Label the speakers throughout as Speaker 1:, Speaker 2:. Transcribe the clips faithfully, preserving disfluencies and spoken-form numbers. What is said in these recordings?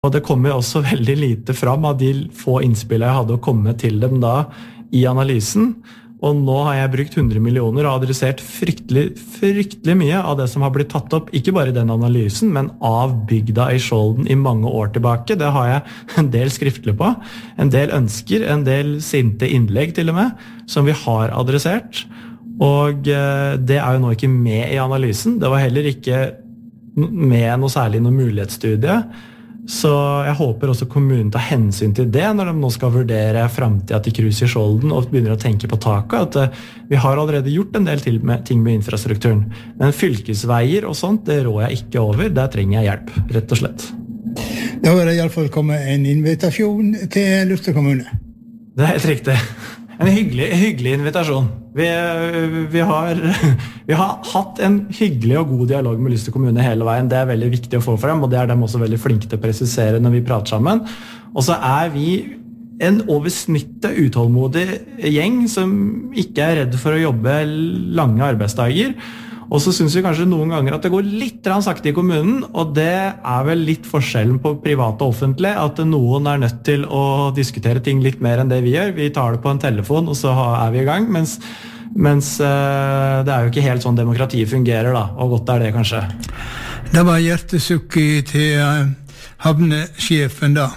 Speaker 1: Og det kommer også veldig lite fram av de få innspillene jeg hadde å komme til dem da i analysen. Og nå har jeg brukt hundre millioner og adressert fryktelig, fryktelig mye av det som har blitt tatt opp, ikke bare i den analysen, men av bygda i Skjolden i mange år tilbake. Det har jeg en del skriftlig på, en del ønsker, en del sinte innlegg til og med, som vi har adressert. Og det er jo nå ikke med i analysen. Det var heller ikke med noe særlig noe mulighetsstudie. Så jeg håper også kommunen tar hensyn til det når de nå skal vurdere fremtiden til Krus i Skjolden og begynner å tenke på taket, at vi har allerede gjort en del ting med infrastrukturen. Men fylkesveier og sånt, det rår jeg ikke over. Der trenger jeg hjelp, rett og slett.
Speaker 2: Da vil det i alle fall komme en invitasjon til Luster kommune.
Speaker 1: Det er helt riktig. En hyggelig, hyggelig invitasjon. Vi, vi, har, vi har hatt en hyggelig og god dialog med Luster kommune hele veien. Det er veldig viktig å få frem, og det er de også veldig flinke til å presisere når vi prater sammen. Og så er vi en oversnittet utålmodig gjeng som ikke er redd for å jobbe lange arbeidsdager. Og så synes vi kanskje noen ganger at det går litt sakte i kommunen, og det er vel litt forskjellen på privat og offentlig, at noen er nødt til å diskutere ting litt mer enn det vi gjør. Vi tar det på en telefon, og så er vi i gang, mens, mens uh, det er jo ikke helt sånn demokratiet fungerer da, og godt er det kanskje.
Speaker 2: Det var hjertesukket til uh, havnesjefen da.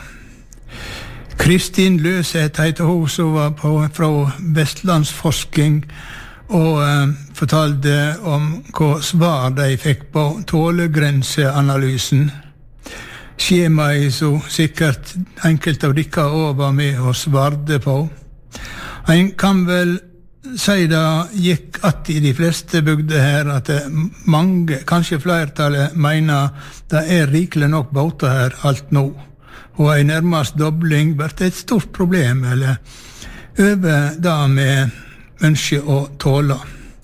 Speaker 2: Kristin Løseth heter hun som var på, fra Vestlandsforsking, og eh, fortalte om hva svar de fikk på tålegrenseanalysen. Skjemaet som sikkert enkelt av dere også var med og svarte på. En kan vel si det gikk at i de fleste bygder her at mange, kanskje flertallet, mener det er rikelig nok båter her alt nå. Og en nærmest dobling blir et stort problem, eller over det med ønske å tåle.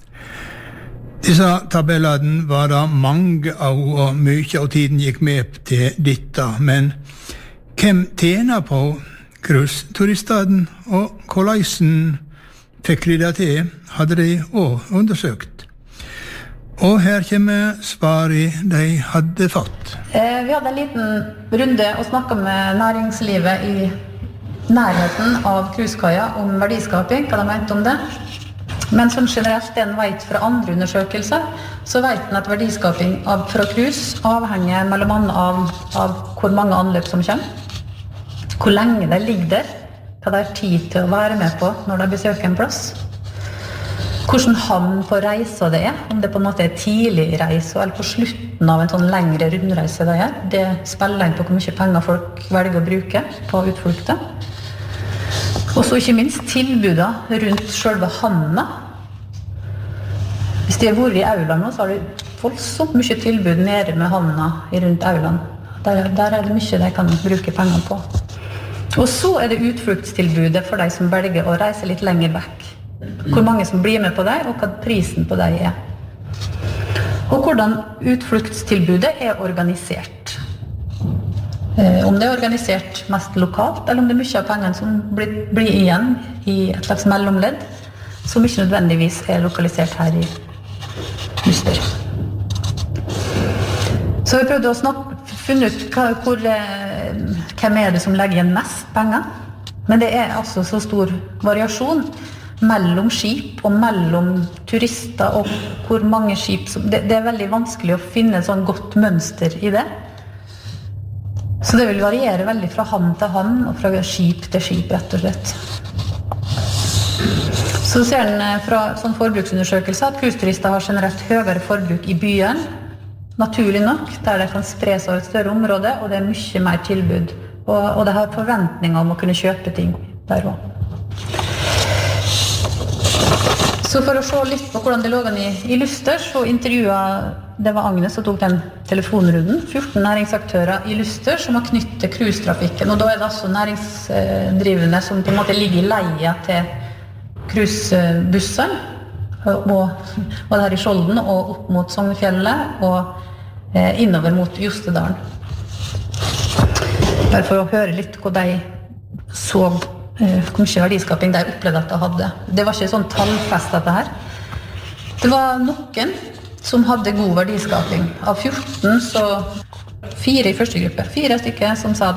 Speaker 2: Disse tabellene var det mange av, og mye av tiden gikk med til dette, men hvem tjener på cruiseturistene, og hvordan fikk de det til, hadde de også undersøkt. Og her kommer svaret de hadde fått.
Speaker 3: Eh, vi hadde en liten runde og snakket med næringslivet i nærheten av cruisekaia om verdiskaping, hva de mente om det. Men som generelt en vet fra andre undersøkelser, så vet en at verdiskaping av, fra cruise avhenger mellom annet av, av hvor mange anløp som kommer, hvor lenge de ligger der, hva de har tid til å være med på når de besøker en plass, hvordan havn på reisa det er, om det på en måte er tidlig i reisa eller på slutten av en sånn lengre rundreise det er. Det spiller inn på hvor mye penger folk velger å bruke på utflukter. Og så ikke minst tilbudet rundt selve havna. Hvis de har vært i Auland nå, så har de voldsomt mye tilbud nede med havna rundt Auland. Der, der er det mye de kan bruke penger på. Og så er det utfluktstilbudet for de som velger å reise litt lenger vekk. Hvor mange som blir med på det, og hva prisen på det er. Og hvordan utfluktstilbudet er organisert. Om det er organisert mest lokalt, eller om det er mye av pengene som blir, blir igjen i et slags mellomledd, som ikke nødvendigvis er lokalisert her i Luster. Så vi prøvde å snakke, funne ut hva, hvor, hvem er det som legger igjen mest penger. Men det er altså så stor variasjon mellom skip og mellom turister, og hvor mange skip som, det, det er veldig vanskelig å finne et sånn godt mønster i det. Så det vil variere veldig fra havn til havn og fra skip til skip, rett og slett. Så ser den fra sånn forbruksundersøkelse at cruiseturister har generelt høyere forbruk i byen, naturlig nok, der det kan spres over et større område, og det er mye mer tilbud. Og, og det har forventninger om å kunne kjøpe ting der også. Så for å se litt på hvordan det lå an i, i Luster, så intervjuet, det var Agnes som tok den telefonrunden, fjorten næringsaktører i Luster som har knyttet cruisetrafikken, og da er det altså næringsdrivende som på en måte ligger i leia til cruisebusser, og, og det her i Skjolden, og opp mot Sognefjellet, og eh, innover mot Jostedalen. Bare for å høre litt hva de så, hvor mye verdiskaping de opplevde at de hadde. Det var ikke sånn tallfest dette her. Det var noen som hadde god verdiskaping. Av fjorten, så fire i første gruppe. Fire stykker som sa det.